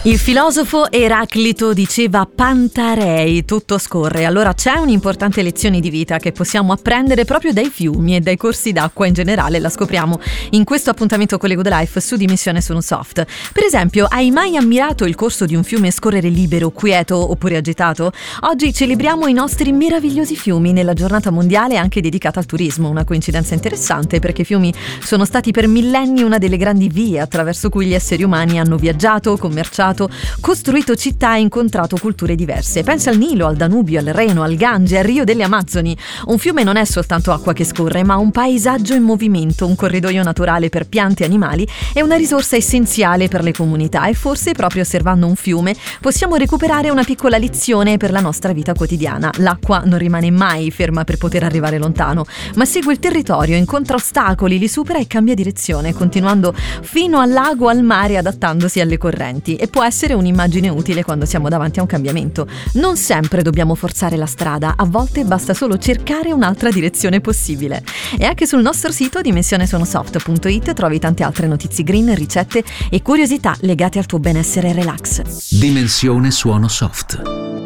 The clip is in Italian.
Il filosofo Eraclito diceva Pantarei, tutto scorre. Allora c'è un'importante lezione di vita che possiamo apprendere proprio dai fiumi e dai corsi d'acqua in generale. La scopriamo in questo appuntamento con le Good Life su Dimensione Sono Soft. Per esempio, hai mai ammirato il corso di un fiume scorrere libero, quieto oppure agitato? Oggi celebriamo i nostri meravigliosi fiumi nella giornata mondiale anche dedicata al turismo. Una coincidenza interessante perché i fiumi sono stati per millenni una delle grandi vie attraverso cui gli esseri umani hanno viaggiato, commerciato, costruito città e incontrato culture diverse. Pensa al Nilo, al Danubio, al Reno, al Gange, al Rio delle Amazzoni. Un fiume non è soltanto acqua che scorre, ma un paesaggio in movimento, un corridoio naturale per piante e animali e una risorsa essenziale per le comunità. E forse proprio osservando un fiume possiamo recuperare una piccola lezione per la nostra vita quotidiana. L'acqua non rimane mai ferma per poter arrivare lontano, ma segue il territorio, incontra ostacoli, li supera e cambia direzione, continuando fino al lago, al mare, adattandosi alle correnti. E può essere un'immagine utile quando siamo davanti a un cambiamento. Non sempre dobbiamo forzare la strada, a volte basta solo cercare un'altra direzione possibile. E anche sul nostro sito dimensionesonosoft.it trovi tante altre notizie green, ricette e curiosità legate al tuo benessere e relax. Dimensione Suono Soft.